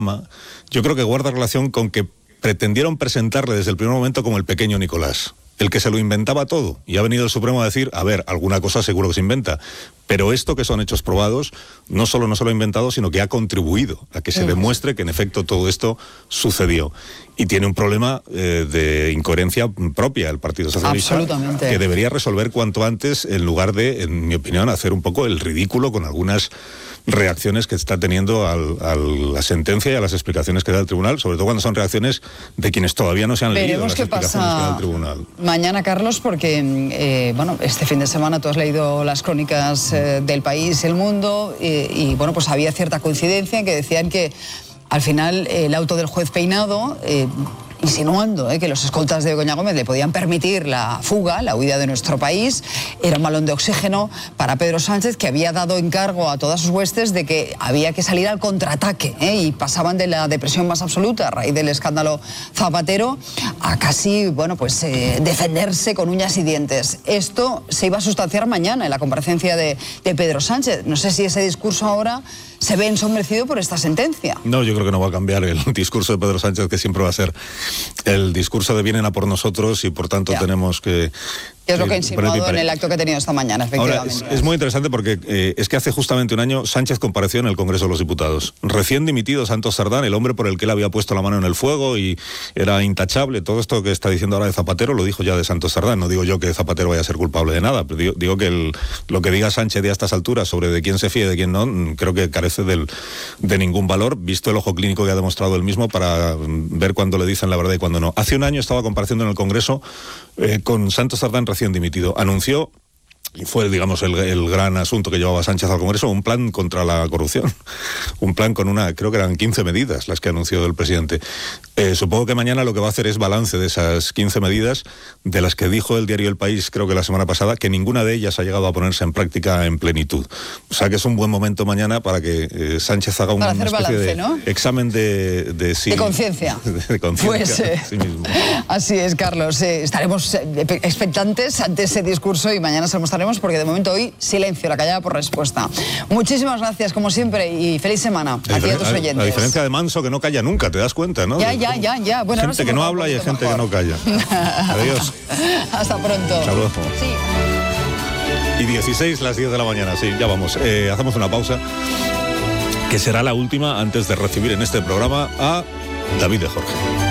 yo creo que guarda relación con que pretendieron presentarle desde el primer momento como el pequeño Nicolás, el que se lo inventaba todo, y ha venido el Supremo a decir, a ver, alguna cosa seguro que se inventa, pero esto que son hechos probados, no solo no se lo ha inventado, sino que ha contribuido a que se demuestre que en efecto todo esto sucedió. Y tiene un problema de incoherencia propia el Partido Socialista, que debería resolver cuanto antes, en lugar de, en mi opinión, hacer un poco el ridículo con algunas reacciones que está teniendo a la sentencia y a las explicaciones que da el tribunal, sobre todo cuando son reacciones de quienes todavía no se han leído las explicaciones que da el tribunal. Mañana, Carlos, porque bueno, este fin de semana tú has leído las crónicas del País, El Mundo, y bueno, pues había cierta coincidencia en que decían que al final el auto del juez Peinado, insinuando que los escoltas de Begoña Gómez le podían permitir la fuga, la huida de nuestro país, era un balón de oxígeno para Pedro Sánchez, que había dado encargo a todas sus huestes de que había que salir al contraataque, y pasaban de la depresión más absoluta a raíz del escándalo Zapatero a casi, bueno, pues defenderse con uñas y dientes. Esto se iba a sustanciar mañana en la comparecencia de Pedro Sánchez. No sé si ese discurso ahora se ve ensombrecido por esta sentencia. No, yo creo que no va a cambiar el discurso de Pedro Sánchez, que siempre va a ser el discurso de vienen a por nosotros y por tanto tenemos que... Es lo que ha insinuado en el acto que ha tenido esta mañana, efectivamente. Ahora, es muy interesante porque es que hace justamente un año Sánchez compareció en el Congreso de los Diputados. Recién dimitido Santos Sardán, el hombre por el que él había puesto la mano en el fuego y era intachable. Todo esto que está diciendo ahora de Zapatero lo dijo ya de Santos Sardán. No digo yo que Zapatero vaya a ser culpable de nada, pero digo que lo que diga Sánchez de a estas alturas sobre de quién se fíe y de quién no, creo que carece de ningún valor, visto el ojo clínico que ha demostrado él mismo para ver cuándo le dicen la verdad y cuándo no. Hace un año estaba compareciendo en el Congreso con Santos Sardán recién dimitido. Anunció, y fue, digamos, el gran asunto que llevaba Sánchez al Congreso, un plan contra la corrupción. Un plan con creo que eran 15 medidas las que anunció el presidente. Supongo que mañana lo que va a hacer es balance de esas 15 medidas, de las que dijo el diario El País, creo que la semana pasada, que ninguna de ellas ha llegado a ponerse en práctica en plenitud. O sea que es un buen momento mañana para que Sánchez haga una especie balance, de ¿no? examen de sí. De conciencia. De conciencia. Pues, sí mismo. Así es, Carlos. Estaremos expectantes ante ese discurso y mañana se lo mostraremos, porque de momento hoy silencio, la callada por respuesta. Muchísimas gracias, como siempre, y feliz semana a ti y a tus oyentes. La diferencia de Manso, que no calla nunca, te das cuenta, ¿no? Ya. Bueno, gente que no habla y hay gente que no calla. Adiós. Hasta pronto. Hasta luego. Sí. Y 16, las 10 de la mañana, sí, ya vamos. Hacemos una pausa, que será la última antes de recibir en este programa a David de Jorge.